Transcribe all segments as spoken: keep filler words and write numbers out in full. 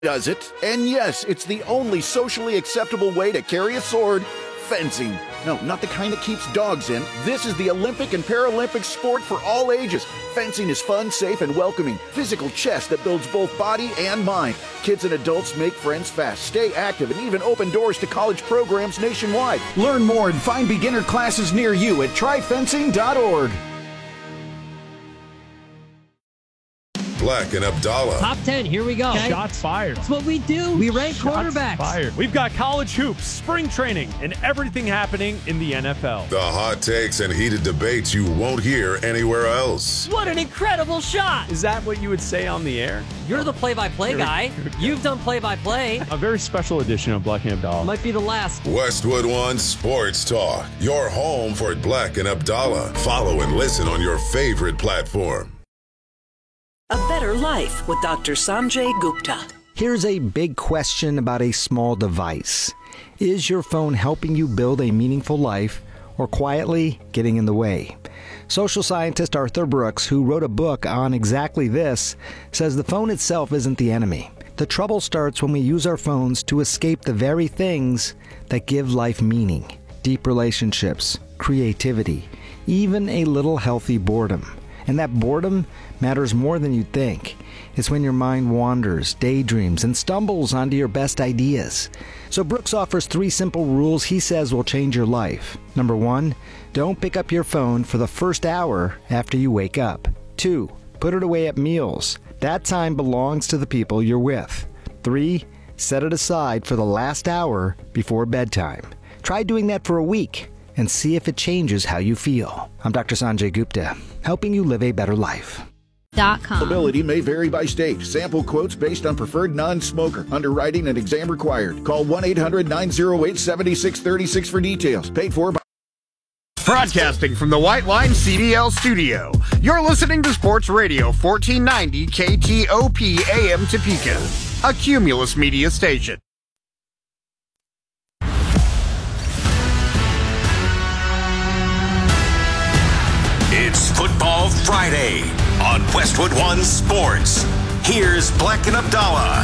does it. And yes, it's the only socially acceptable way to carry a sword. Fencing. No, not the kind that keeps dogs in. This is the Olympic and Paralympic sport for all ages. Fencing is fun, safe, and welcoming. Physical chess that builds both body and mind. Kids and adults make friends fast, stay active, and even open doors to college programs nationwide. Learn more and find beginner classes near you at try fencing dot org. Black and Abdallah. Top ten, here we go. Okay. Shots fired. That's what we do. We rank Shots quarterbacks. Fired. We've got college hoops, spring training, and everything happening in the N F L. The hot takes and heated debates you won't hear anywhere else. What an incredible shot. Is that what you would say on the air? You're the play-by-play guy. You've done play-by-play. A very special edition of Black and Abdallah. Might be the last. Westwood One Sports Talk. Your home for Black and Abdallah. Follow and listen on your favorite platform. A Better Life with Doctor Sanjay Gupta. Here's a big question about a small device. Is your phone helping you build a meaningful life or quietly getting in the way? Social scientist Arthur Brooks, who wrote a book on exactly this, says the phone itself isn't the enemy. The trouble starts when we use our phones to escape the very things that give life meaning. Deep relationships, creativity, even a little healthy boredom. And that boredom matters more than you think. It's when your mind wanders, daydreams, and stumbles onto your best ideas. So Brooks offers three simple rules he says will change your life. Number one, don't pick up your phone for the first hour after you wake up. Two, put it away at meals. That time belongs to the people you're with. Three, set it aside for the last hour before bedtime. Try doing that for a week and see if it changes how you feel. I'm Doctor Sanjay Gupta, helping you live a better life. Ability may vary by state. Sample quotes based on preferred non-smoker. Underwriting and exam required. Call one eight hundred nine oh eight seven six three six for details. Paid for by... Broadcasting from the White Line C D L studio. You're listening to Sports Radio fourteen ninety K T O P A M Topeka, a Cumulus media station. It's Football Friday on Westwood One Sports. Here's Black and Abdallah.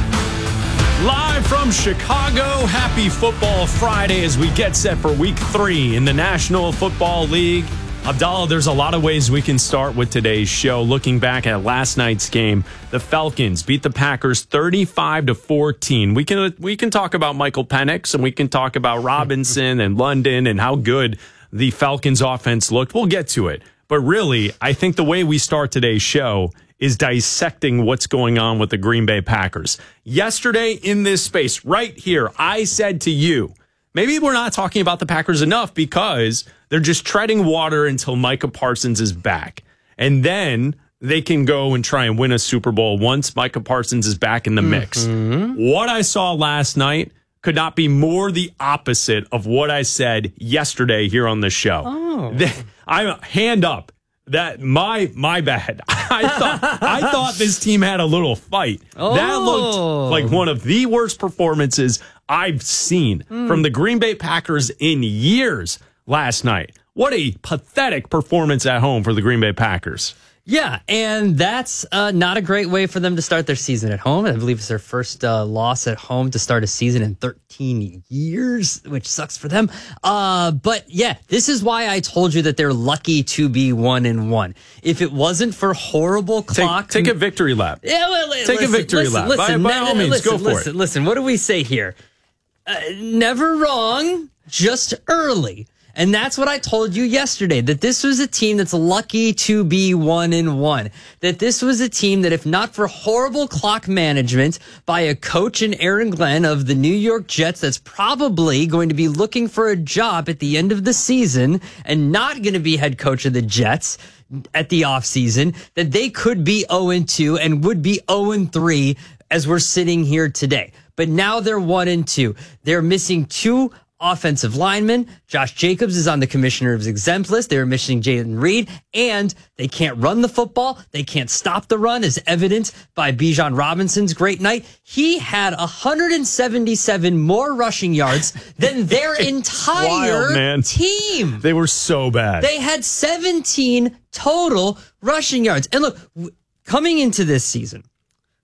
Live from Chicago, happy Football Friday as we get set for week three in the National Football League. Abdallah, there's a lot of ways we can start with today's show. Looking back at last night's game, the Falcons beat the Packers thirty-five to fourteen. We can we can talk about Michael Penix and we can talk about Robinson and London and how good the Falcons offense looked. We'll get to it. But really, I think the way we start today's show is dissecting what's going on with the Green Bay Packers. Yesterday in this space, right here, I said to you, maybe we're not talking about the Packers enough because they're just treading water until Micah Parsons is back. And then they can go and try and win a Super Bowl once Micah Parsons is back in the mix. Mm-hmm. What I saw last night could not be more the opposite of what I said yesterday here on the show. Oh. I'm hand up. That my my bad. I thought I thought this team had a little fight. Oh. That looked like one of the worst performances I've seen mm. from the Green Bay Packers in years last night. What a pathetic performance at home for the Green Bay Packers. Yeah, and that's uh, not a great way for them to start their season at home. I believe it's their first uh, loss at home to start a season in thirteen years, which sucks for them. Uh, but yeah, this is why I told you that they're lucky to be one and one. If it wasn't for horrible clock, take, take a victory lap. Yeah, well, take listen, a victory listen, lap. Listen, by, by all means, listen, go for listen, it. Listen, what do we say here? Uh, never wrong, just early. And that's what I told you yesterday, that this was a team that's lucky to be one and one. That this was a team that if not for horrible clock management by a coach in Aaron Glenn of the New York Jets that's probably going to be looking for a job at the end of the season and not going to be head coach of the Jets at the offseason, that they could be oh and two and would be oh and three as we're sitting here today. But now they're one and two. They're missing two offensive linemen. Josh Jacobs is on the commissioner's exempt list. They were missing Jayden Reed, and they can't run the football. They can't stop the run, as evidenced by Bijan Robinson's great night. He had one hundred seventy-seven more rushing yards than their entire Wild, man. team. They were so bad. They had seventeen total rushing yards. And look, w- coming into this season,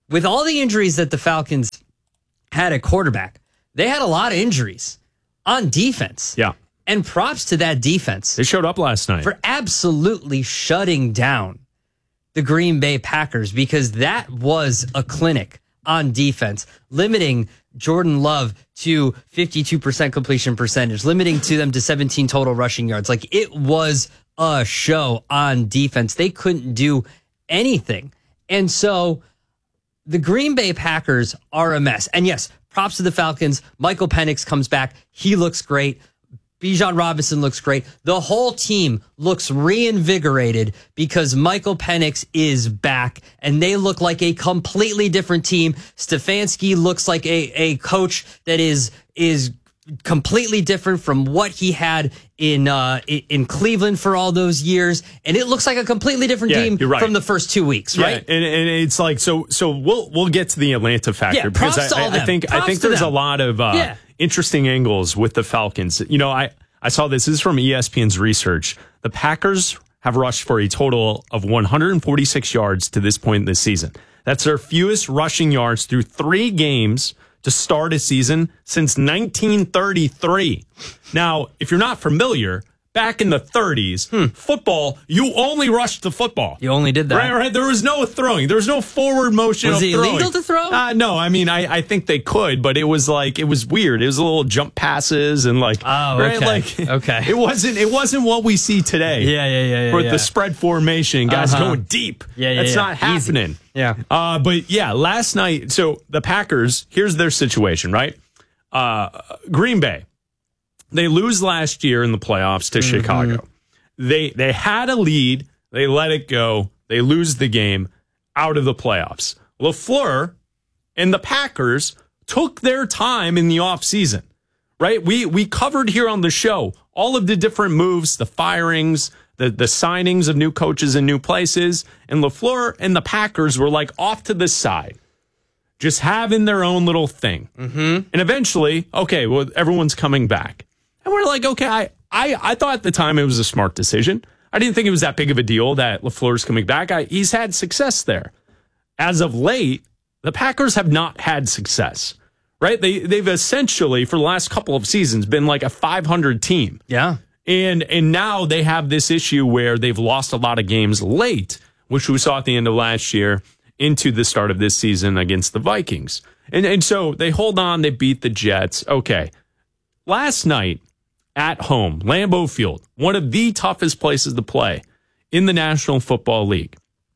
with all the injuries that the Falcons had at quarterback, they had a lot of injuries on defense. Yeah. And props to that defense. They showed up last night. For absolutely shutting down the Green Bay Packers, because that was a clinic on defense, limiting Jordan Love to fifty-two percent completion percentage, limiting to them to seventeen total rushing yards. Like, it was a show on defense. They couldn't do anything. And so the Green Bay Packers are a mess. And yes, props to the Falcons. Michael Penix comes back. He looks great. Bijan Robinson looks great. The whole team looks reinvigorated because Michael Penix is back, and they look like a completely different team. Stefanski looks like a, a coach that is is completely different from what he had in uh, in Cleveland for all those years, and it looks like a completely different yeah, team right. from the first two weeks, yeah, right? And, and it's like so. So we'll we'll get to the Atlanta factor yeah, because props to I, all I, them. I think Props I think to there's them. a lot of uh, yeah. interesting angles with the Falcons. You know, I I saw this. This is from E S P N's research. The Packers have rushed for a total of one hundred forty-six yards to this point in this season. That's their fewest rushing yards through three games to start a season since nineteen thirty-three. Now, if you're not familiar, back in the thirties, hmm. football, you only rushed the football. You only did that. Right, right. There was no throwing. There was no forward motion was of it throwing. illegal to throw? Uh, no, I mean, I, I think they could, but it was like, it was weird. It was a little jump passes and like, oh, right? okay. Like, okay. It wasn't, it wasn't what we see today. Yeah, yeah, yeah, yeah. With yeah. the spread formation, guys uh-huh. going deep. Yeah, yeah, That's yeah. not happening. Easy. Yeah. Uh, but yeah, last night, so the Packers, here's their situation, right? Uh, Green Bay, they lose last year in the playoffs to mm-hmm. Chicago. They they had a lead. They let it go. They lose the game, out of the playoffs. LaFleur and the Packers took their time in the offseason, right? We we covered here on the show all of the different moves, the firings, the, the signings of new coaches in new places. And LaFleur and the Packers were like off to the side, just having their own little thing. Mm-hmm. And eventually, okay, well, everyone's coming back. And we're like, okay, I, I, I thought at the time it was a smart decision. I didn't think it was that big of a deal that LaFleur's coming back. I, he's had success there. As of late, the Packers have not had success, right? They, they've essentially, for the last couple of seasons, been like a five hundred team. Yeah. And, and now they have this issue where they've lost a lot of games late, which we saw at the end of last year into the start of this season against the Vikings. And, and so they hold on, they beat the Jets. Okay. Last night, at home, Lambeau Field, one of the toughest places to play in the National Football League.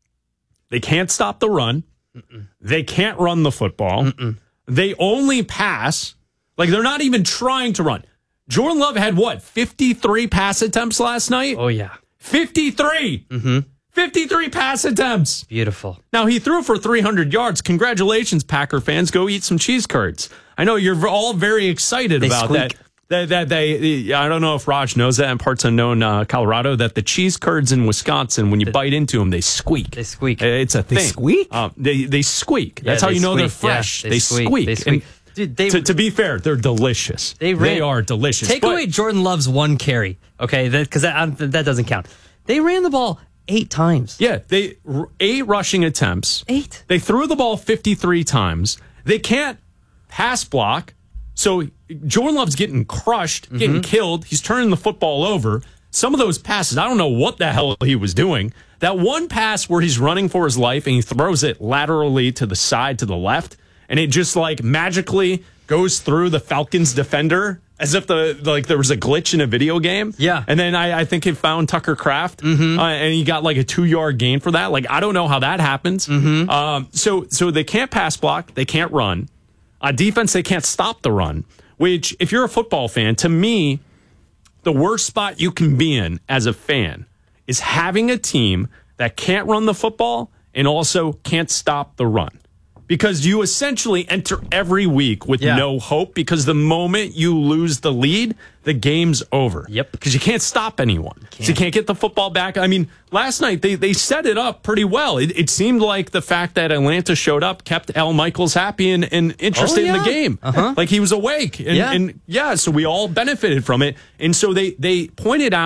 They can't stop the run. Mm-mm. They can't run the football. Mm-mm. They only pass. Like, they're not even trying to run. Jordan Love had, what, fifty-three pass attempts last night? Oh, yeah. fifty-three! Mm-hmm. fifty-three pass attempts. Beautiful. Now, he threw for three hundred yards. Congratulations, Packer fans. Go eat some cheese curds. I know you're all very excited they about squeak. that. That, that they, I don't know if Raj knows that in parts unknown uh, Colorado, that the cheese curds in Wisconsin, when you bite into them, they squeak. They squeak. It's a thing. They squeak? Uh, they, they squeak. Yeah, That's how they you know squeak. they're fresh. Yeah, they, they squeak. squeak. They squeak. And Dude, they, to, to be fair, they're delicious. They, ran, they are delicious. Take but, away Jordan Love's one carry, okay? Because that, that, that doesn't count. They ran the ball eight times. Yeah, they eight rushing attempts. Eight. They threw the ball fifty-three times. They can't pass block. So Jordan Love's getting crushed, mm-hmm. getting killed. He's turning the football over. Some of those passes, I don't know what the hell he was doing. That one pass where he's running for his life and he throws it laterally to the side, to the left, and it just like magically goes through the Falcons defender as if the like there was a glitch in a video game. Yeah. And then I, I think it found Tucker Kraft, mm-hmm. uh, and he got like a two-yard gain for that. Like, I don't know how that happens. Mm-hmm. Um, so so they can't pass block. They can't run. On defense, they can't stop the run, which, if you're a football fan, to me, the worst spot you can be in as a fan is having a team that can't run the football and also can't stop the run. Because you essentially enter every week with yeah. no hope, because the moment you lose the lead, the game's over. Yep. Because you can't stop anyone. You can't. So you can't get the football back. I mean, last night they, they set it up pretty well. It, it seemed like the fact that Atlanta showed up kept Al Michaels happy and, and interested oh, yeah. in the game. Uh-huh. Like, he was awake. And yeah. and yeah, so we all benefited from it. And so they, they pointed out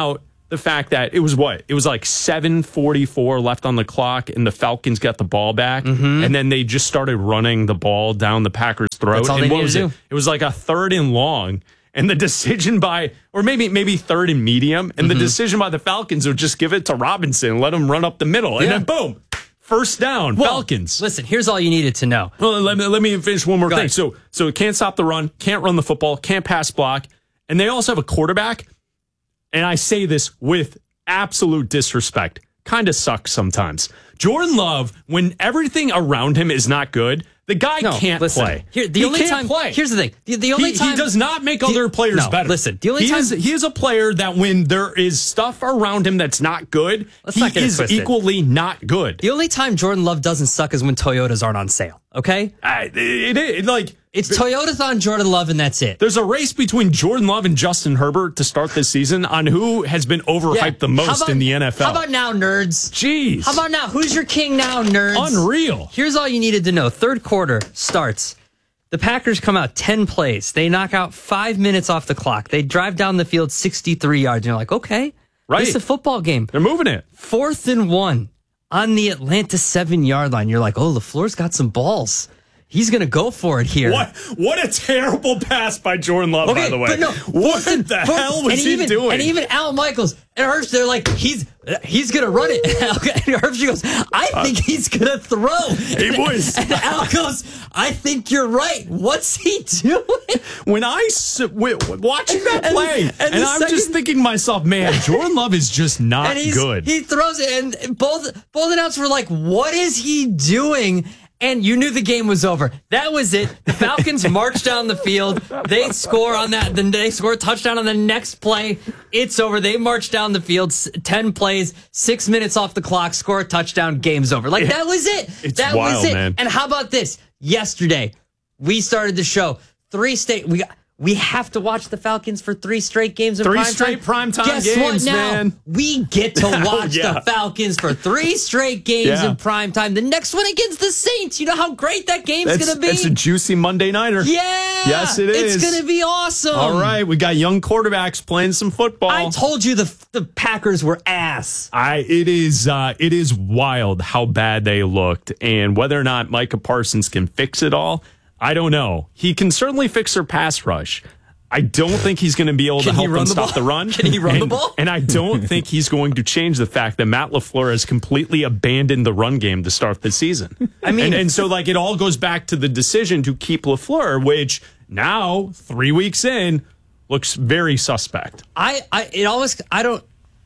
the fact that it was what? It was like seven forty-four left on the clock, and the Falcons got the ball back, Mm-hmm. and then they just started running the ball down the Packers' throat. That's all and they what needed was to it? do. It was like a third and long, and the decision by, or maybe maybe third and medium, and Mm-hmm. the decision by the Falcons would just give it to Robinson, let him run up the middle, and Yeah. then boom, first down, Well, Falcons. Listen, here's all you needed to know. Well, let me, let me finish one more Go thing. ahead. So, so it can't stop the run, can't run the football, can't pass block, and they also have a quarterback. And I say this with absolute disrespect. Kind of sucks sometimes. Jordan Love, when everything around him is not good, the guy No, can't listen, play. Here, the he only can't time, play. Here's the thing. The, the only he, time he does not make the- other players no, better. Listen, the only he time is he is a player that when there is stuff around him that's not good, Let's he not get it is twisted. equally not good. the only time Jordan Love doesn't suck is when Toyotas aren't on sale. Okay, I, it, it like it's Toyotas on Jordan Love, and that's it. there's a race between Jordan Love and Justin Herbert to start this season on who has been overhyped Yeah. the How most about- in the N F L. How about now, nerds? Jeez. How about now? Who's your king now, nerds? Unreal. Here's all you needed to know. Third quarter starts. The Packers come out ten plays. They knock out five minutes off the clock. They drive down the field sixty-three yards. And you're like, okay, Right. this is a football game. They're moving it. Fourth and one on the Atlanta seven-yard line. You're like, oh, LaFleur's got some balls. He's going to go for it here. What what a terrible pass by Jordan Love, by the way. But no, what fourth and- the fourth- hell was and he even, doing? And even Al Michaels and Herbst, they're like, he's he's gonna run it. And Herbst goes, I think he's gonna throw. He and, was. And Al goes, I think you're right. What's he doing? when I s- w- w- watching that And- play, and and, the I'm second- just thinking to myself, man, Jordan Love is just not And he's, good. he throws it, and both both announcers were like, what is he doing? And you knew the game was over. That was it. The Falcons march down the field. They score on that. Then they score a touchdown on the next play. It's over. They march down the field. s- Ten plays, six minutes off the clock. Score a touchdown. Game's over. Like that was it. It's that wild, was it. man. And how about this? Yesterday, we started the show. Three state. We got. We have to watch the Falcons for three straight games in Three prime straight time. primetime Guess games, what now? man. We get to watch yeah. the Falcons for three straight games Yeah. in prime time. The next one against the Saints. You know how great that game's That's, going to be? that's a juicy Monday nighter. yeah. Yes, it is. It's going to be awesome. All right, we got young quarterbacks playing some football. I told you the the Packers were ass. I it is uh, it is wild how bad they looked, and whether or not Micah Parsons can fix it all, I don't know. He can certainly fix their pass rush. I don't think he's going to be able Can to he help run them the stop ball? the run. Can he run and, the ball? And I don't think he's going to change the fact that Matt LaFleur has completely abandoned the run game to start the season. I mean- and, and so like it all goes back to the decision to keep LaFleur, which now three weeks in looks very suspect. I, I it always I don't.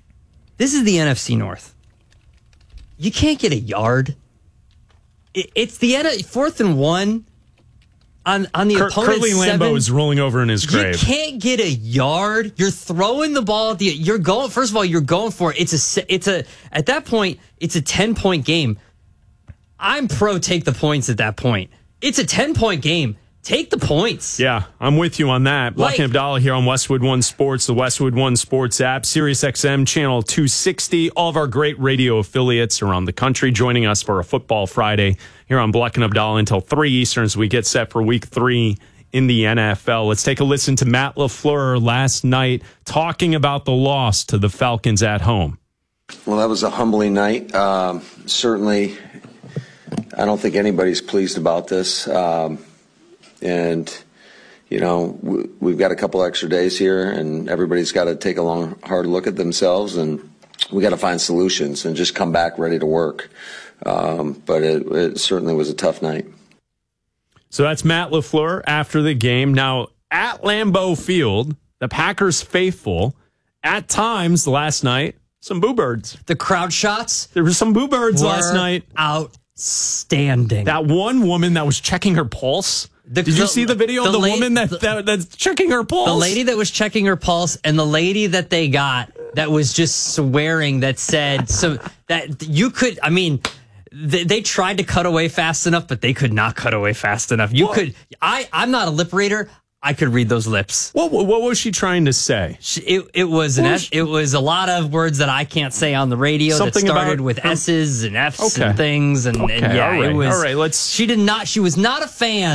This is the N F C North. You can't get a yard. It, it's the N- fourth and one on on the Cur- opponent's Curly Lambeau seven. is rolling over in his You grave. can't get a yard. You're throwing the ball at the. You're going. First of all, you're going for it. It's a. se- It's a. At that point, it's a ten point game. I'm pro take the points at that point. It's a ten point game. Take the points. Yeah, I'm with you on that. Black Like- and Abdallah here on Westwood One Sports, the Westwood One Sports app, Sirius X M channel two sixty. All of our great radio affiliates around the country joining us for a Football Friday here on Black and Abdallah until three Eastern as we get set for week three in the N F L. Let's take a listen to Matt LaFleur last night talking about the loss to the Falcons at home. Well, that was a humbling night. Um, certainly, I don't think anybody's pleased about this. Um, and, you know, we, we've got a couple extra days here, and everybody's got to take a long, hard look at themselves, and we got to find solutions and just come back ready to work. Um, but it, it certainly was a tough night. So that's Matt LaFleur after the game. Now, at Lambeau Field, the Packers faithful, at times last night, some boo birds. The crowd shots. There were some boo birds were last night. Outstanding. That one woman that was checking her pulse. The- Did you the- see the video of the the la- woman that, the- that that's checking her pulse? The lady that was checking her pulse and the lady that they got that was just swearing that said so that you could, I mean, they, they tried to cut away fast enough, but they could not cut away fast enough. You Well- could, I, I'm not a lip reader. I could read those lips. What, what was she trying to say? She- It, it was an Well, F, it was a lot of words that I can't say on the radio Something that started about with her- S's and F's Okay. and things and, Okay, and yeah, all right, it was. all right, let's- She did not. She was not a fan Okay.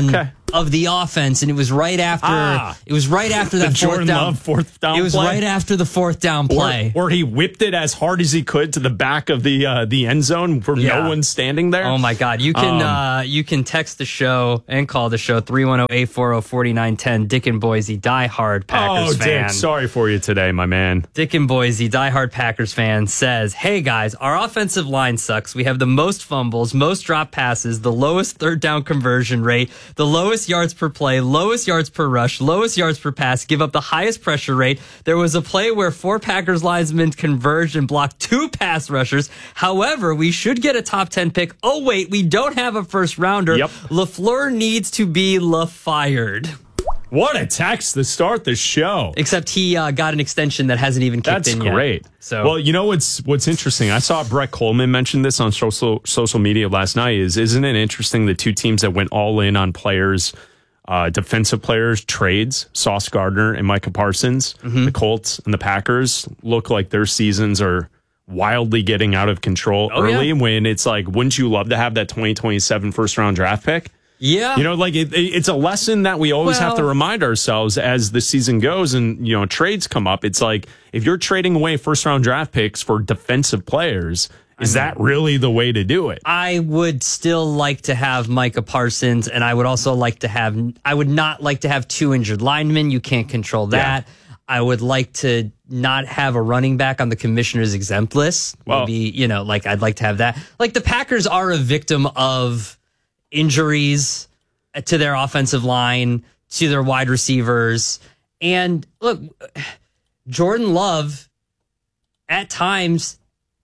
of the offense, and it was right after Ah. it was right after that The fourth Jordan down. Love fourth down It was play? right after the fourth down play. Or, or he whipped it as hard as he could to the back of the uh, the end zone where Yeah. no one's standing there. Oh my God! You can Um, uh, you can text the show and call the show three one zero, eight four zero, four nine one zero. Dick and Boise, diehard Packers oh, fan. Dick, sorry for you today, my man. Dick and Boise, diehard Packers fan, says, "Hey guys, our offensive line sucks. We have the most fumbles, most drop passes, the lowest third down conversion rate, the lowest yards per play, lowest yards per rush, lowest yards per pass, give up the highest pressure rate. There was a play where four Packers linemen converged and blocked two pass rushers. However, we should get a top ten pick. Oh wait, we don't have a first rounder. Yep. LaFleur needs to be LaFired." What a text to start the show. Except he uh, got an extension that hasn't even kicked That's in yet. great. So, well, you know what's what's interesting? I saw Brett Coleman mention this on social social media last night. Is isn't it interesting the two teams that went all in on players, uh, defensive players trades, Sauce Gardner and Micah Parsons, Mm-hmm. the Colts and the Packers look like their seasons are wildly getting out of control Oh, early. yeah. When it's like, wouldn't you love to have that twenty twenty-seven first round draft pick? yeah. You know, like it, it's a lesson that we always have to Well- remind ourselves as the season goes and, you know, trades come up. It's like, if you're trading away first round draft picks for defensive players, is that really the way to do it? I would still like to have Micah Parsons, and I would also like to have, I would not like to have two injured linemen. You can't control that. I would like to not have a running back on the commissioner's exempt list. Well- Maybe, you know, like I'd like to have that. Like the Packers are a victim of injuries to their offensive line, to their wide receivers. And look, Jordan Love, at times,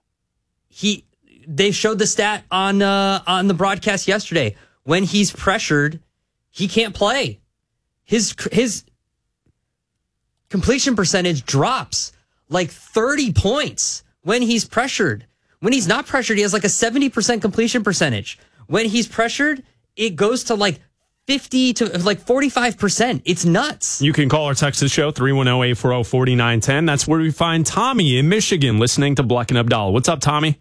he they showed the stat on uh, on the broadcast yesterday. When he's pressured, he can't play. His his completion percentage drops like thirty points when he's pressured. When he's not pressured, he has like a seventy percent completion percentage. When he's pressured, it goes to like fifty to like forty-five percent. It's nuts. You can call our Texas show, three one zero, eight four zero, four nine one zero. That's where we find Tommy in Michigan listening to Black and Abdallah. What's up, Tommy?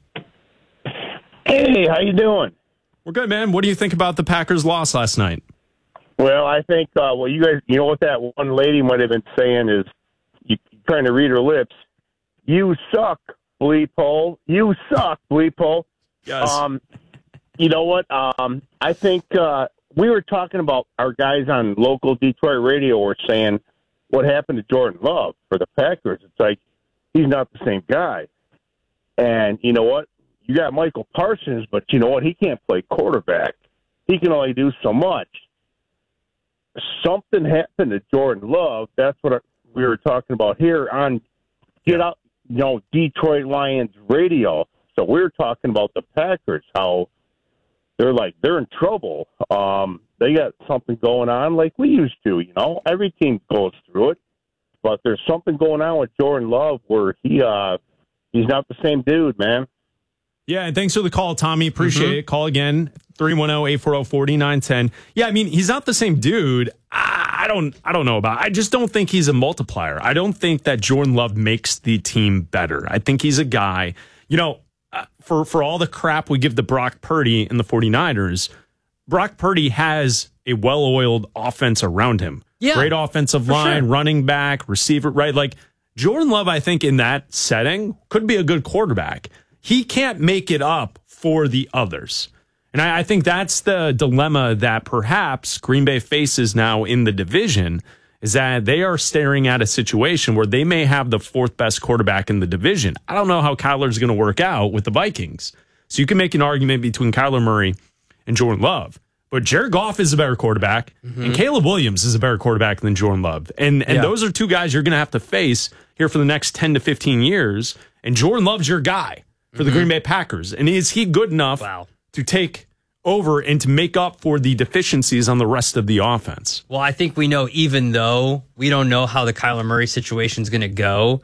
Hey, how you doing? We're good, man. What do you think about the Packers' loss last night? Well, I think, uh, well, you guys, you know what that one lady might have been saying is, you trying to read her lips, you suck, bleep hole. You suck, bleep hole. Yes. Um, you know what? Um, I think uh, we were talking about our guys on local Detroit radio were saying what happened to Jordan Love for the Packers. It's like he's not the same guy. And you know what? You got Michael Parsons, but you know what? He can't play quarterback. He can only do so much. Something happened to Jordan Love. That's what we were talking about here on Get Out, you know, Detroit Lions radio. So we were talking about the Packers, how they're like, they're in trouble. Um, they got something going on like we used to, you know. Every team goes through it. But there's something going on with Jordan Love where he uh, he's not the same dude, man. Yeah, and thanks for the call, Tommy. Appreciate Mm-hmm. it. Call again, three one zero, eight four zero, four nine one zero. Yeah, I mean, he's not the same dude. I don't I don't know about I just don't think he's a multiplier. I don't think that Jordan Love makes the team better. I think he's a guy, you know, uh, for, for all the crap we give to Brock Purdy and the 49ers, Brock Purdy has a well-oiled offense around him. Yeah, Great offensive line, sure. running back, receiver, right? Like Jordan Love, I think in that setting could be a good quarterback. He can't make it up for the others. And I, I think that's the dilemma that perhaps Green Bay faces now in the division, is that they are staring at a situation where they may have the fourth best quarterback in the division. I don't know how Kyler's going to work out with the Vikings. So you can make an argument between Kyler Murray and Jordan Love. But Jared Goff is a better quarterback, mm-hmm. and Caleb Williams is a better quarterback than Jordan Love. And and yeah. those are two guys you're going to have to face here for the next ten to fifteen years. And Jordan Love's your guy for the mm-hmm. Green Bay Packers. And is he good enough wow. to take over and to make up for the deficiencies on the rest of the offense? Well, I think we know, even though we don't know how the Kyler Murray situation is going to go,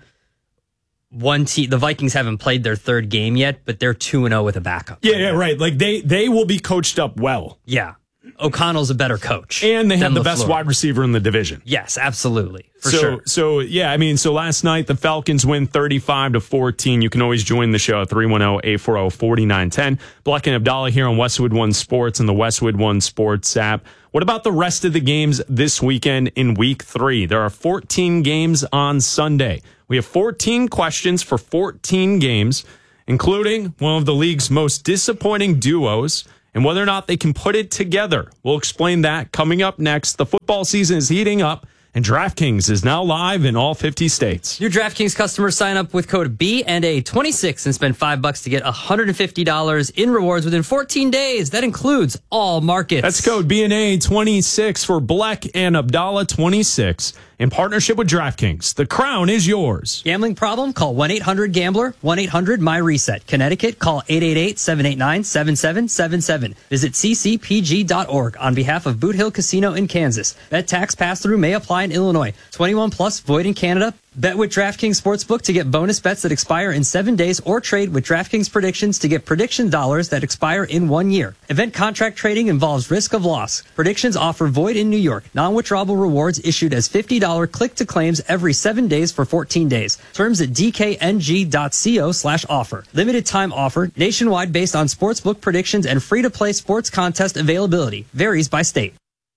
one team, the Vikings haven't played their third game yet, but they're two and oh with a backup. Yeah, yeah, right. Like they they will be coached up well. Yeah. O'Connell's a better coach. And they have the LaFleur. best wide receiver in the division. Yes, absolutely. For so, sure. So, yeah, I mean, so last night the Falcons win thirty-five to fourteen. You can always join the show at three one zero, eight four zero, four nine one zero. Black and Abdallah here on Westwood One Sports and the Westwood One Sports app. What about the rest of the games this weekend in week three? There are fourteen games on Sunday. We have fourteen questions for fourteen games, including one of the league's most disappointing duos and whether or not they can put it together. We'll explain that coming up next. The football season is heating up, and DraftKings is now live in all fifty states. New DraftKings customers sign up with code B and A twenty-six and spend five bucks to get one hundred fifty dollars in rewards within fourteen days. That includes all markets. That's code B and A twenty-six for Black and Abdallah twenty-six in partnership with DraftKings. The crown is yours. Gambling problem? Call one eight hundred gambler, one eight hundred my reset. Connecticut, call eight eight eight, seven eight nine, seven seven seven seven. Visit c c p g dot org on behalf of Boot Hill Casino in Kansas. Bet tax pass-through may apply in Illinois. twenty-one plus, void in Canada. Bet with DraftKings Sportsbook to get bonus bets that expire in seven days or trade with DraftKings Predictions to get prediction dollars that expire in one year. Event contract trading involves risk of loss. Predictions offer void in New York. Non-withdrawable rewards issued as fifty dollars click-to-claims every seven days for fourteen days. Terms at d k n g dot co slash offer. Limited time offer. Nationwide based on Sportsbook predictions and free-to-play sports contest availability. Varies by state.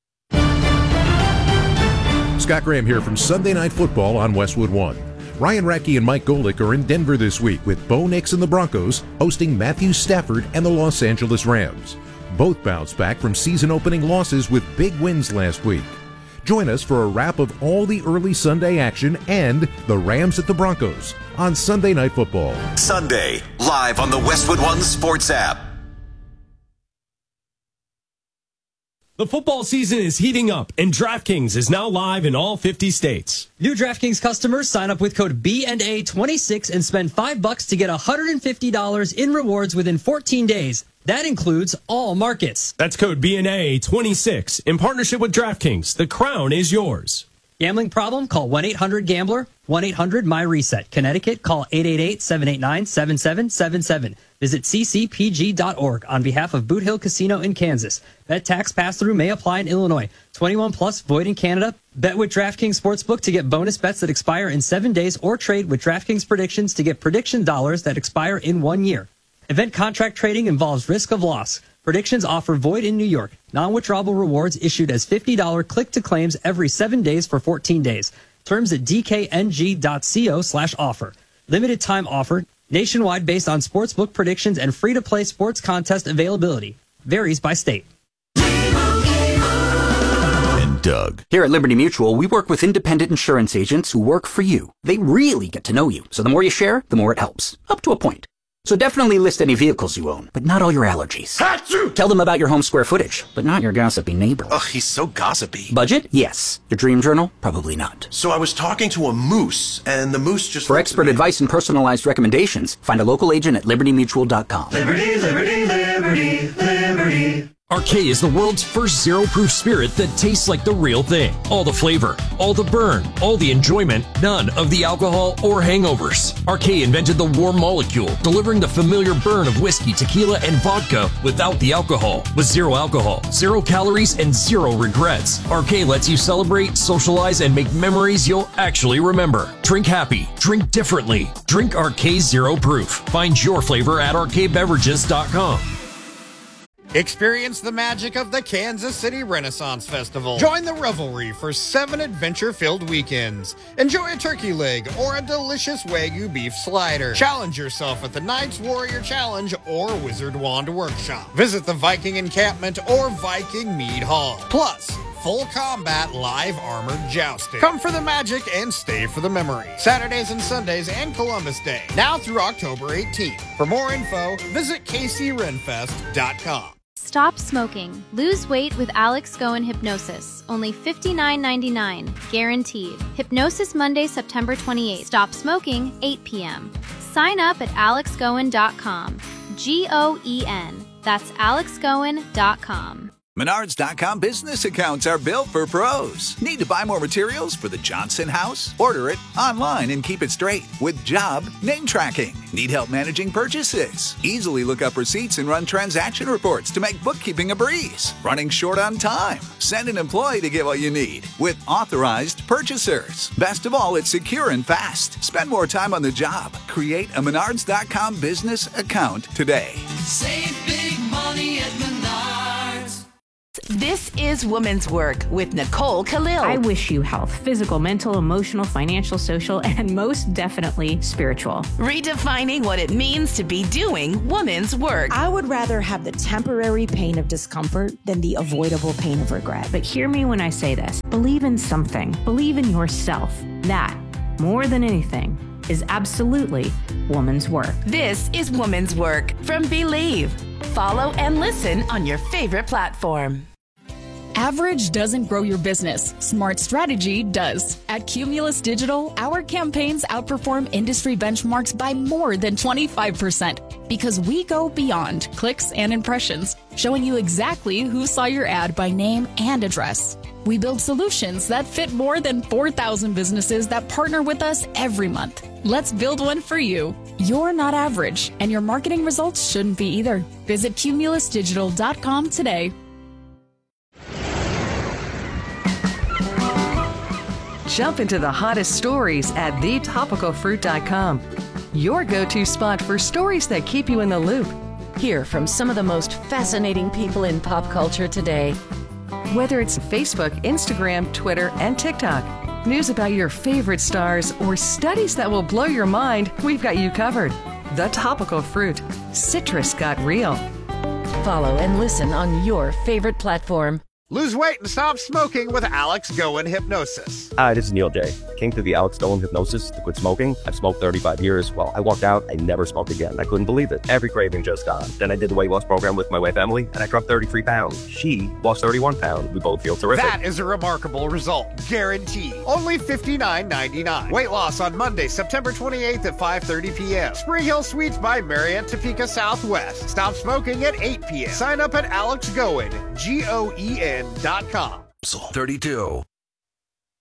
Scott Graham here from Sunday Night Football on Westwood One. Ryan Radke and Mike Golick are in Denver this week with Bo Nix and the Broncos hosting Matthew Stafford and the Los Angeles Rams. Both bounced back from season-opening losses with big wins last week. Join us for a wrap of all the early Sunday action and the Rams at the Broncos on Sunday Night Football. Sunday, live on the Westwood One Sports app. The football season is heating up, and DraftKings is now live in all fifty states. New DraftKings customers sign up with code B and A twenty-six and spend five bucks to get one hundred fifty dollars in rewards within fourteen days. That includes all markets. That's code B and A twenty-six in partnership with DraftKings. The crown is yours. Gambling problem? Call one eight hundred gambler, one eight hundred my reset. Connecticut, call eight eight eight, seven eight nine, seven seven seven seven. Visit c c p g dot org on behalf of Boot Hill Casino in Kansas. Bet tax pass-through may apply in Illinois. twenty-one plus, void in Canada. Bet with DraftKings Sportsbook to get bonus bets that expire in seven days or trade with DraftKings Predictions to get prediction dollars that expire in one year. Event contract trading involves risk of loss. Predictions offer void in New York. Non-withdrawable rewards issued as fifty dollars click-to-claims every seven days for fourteen days. Terms at d k n g dot co slash offer. Limited time offer. Nationwide based on sportsbook predictions and free-to-play sports contest availability. Varies by state. And Doug. Here at Liberty Mutual, we work with independent insurance agents who work for you. They really get to know you. So the more you share, the more it helps. Up to a point. So definitely list any vehicles you own, but not all your allergies. Achoo! Tell them about your home square footage, but not your gossipy neighbor. Ugh, he's so gossipy. Budget? Yes. Your dream journal? Probably not. So I was talking to a moose, and the moose just... For expert advice and personalized recommendations, find a local agent at liberty mutual dot com. Liberty, liberty, liberty, liberty. Arcade is the world's first zero-proof spirit that tastes like the real thing. All the flavor, all the burn, all the enjoyment, none of the alcohol or hangovers. Arcade invented the warm molecule, delivering the familiar burn of whiskey, tequila, and vodka without the alcohol. With zero alcohol, zero calories, and zero regrets. Arcade lets you celebrate, socialize, and make memories you'll actually remember. Drink happy. Drink differently. Drink Arcade Zero Proof. Find your flavor at arcade beverages dot com. Experience the magic of the Kansas City Renaissance Festival. Join the revelry for seven adventure-filled weekends. Enjoy a turkey leg or a delicious Wagyu beef slider. Challenge yourself at the Knights Warrior Challenge or Wizard Wand Workshop. Visit the Viking Encampment or Viking Mead Hall. Plus, full combat live armored jousting. Come for the magic and stay for the memory. Saturdays and Sundays and Columbus Day. Now through October eighteenth. For more info, visit k c renfest dot com. Stop smoking. Lose weight with Alex Goen Hypnosis. Only fifty-nine ninety-nine. Guaranteed. Hypnosis Monday, September twenty-eighth. Stop smoking, eight p.m. Sign up at alex goen dot com. G O E N. That's alex goen dot com. Menards dot com business accounts are built for pros. Need to buy more materials for the Johnson house? Order it online and keep it straight with job name tracking. Need help managing purchases? Easily look up receipts and run transaction reports to make bookkeeping a breeze. Running short on time? Send an employee to get what you need with authorized purchasers. Best of all, it's secure and fast. Spend more time on the job. Create a Menards dot com business account today. Save big money at Menards. This is Women's Work with Nicole Khalil. I wish you health, physical, mental, emotional, financial, social, and most definitely spiritual. Redefining what it means to be doing women's work. I would rather have the temporary pain of discomfort than the avoidable pain of regret. But hear me when I say this. Believe in something. Believe in yourself. That, more than anything, is absolutely woman's work. This is Woman's Work from Believe. Follow and listen on your favorite platform. Average doesn't grow your business. Smart strategy does. At Cumulus Digital, our campaigns outperform industry benchmarks by more than twenty-five percent because we go beyond clicks and impressions, showing you exactly who saw your ad by name and address. We build solutions that fit more than four thousand businesses that partner with us every month. Let's build one for you. You're not average, and your marketing results shouldn't be either. Visit cumulus digital dot com today. Jump into the hottest stories at the topical fruit dot com. Your go-to spot for stories that keep you in the loop. Hear from some of the most fascinating people in pop culture today. Whether it's Facebook, Instagram, Twitter, and TikTok, news about your favorite stars, or studies that will blow your mind, we've got you covered. The Topical Fruit. Citrus got real. Follow and listen on your favorite platform. Lose weight and stop smoking with Alex Goen Hypnosis. Hi, this is Neil J. Came through the Alex Goen Hypnosis to quit smoking. I've smoked thirty-five years. Well, I walked out, I never smoked again. I couldn't believe it. Every craving just gone. Then I did the weight loss program with my wife, Emily, and I dropped thirty-three pounds. She lost thirty-one pounds. We both feel terrific. That is a remarkable result. Guaranteed. Only fifty-nine ninety-nine. Weight loss on Monday, September twenty-eighth at five thirty p.m. Spring Hill Suites by Marriott, Topeka Southwest. Stop smoking at eight p.m. Sign up at Alex Goen, G O E N dot com. thirty-two.